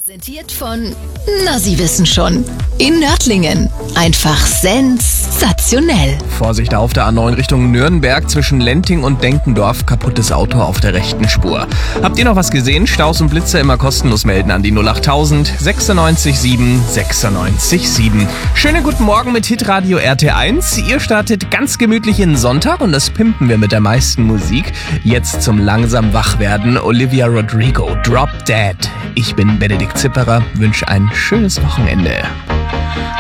Präsentiert von, na Sie wissen schon, in Nördlingen. Einfach sensationell. Vorsicht auf der A9 Richtung Nürnberg zwischen Lenting und Denkendorf. Kaputtes Auto auf der rechten Spur. Habt ihr noch was gesehen? Staus und Blitze immer kostenlos melden an die 08000 96 7 96 7. Schönen guten Morgen mit Hitradio RT1. Ihr startet ganz gemütlich in den Sonntag und das pimpen wir mit der meisten Musik. Jetzt zum langsam Wachwerden. Olivia Rodrigo, Drop Dead. Ich bin Benedikt Zipperer, wünsche ein schönes Wochenende.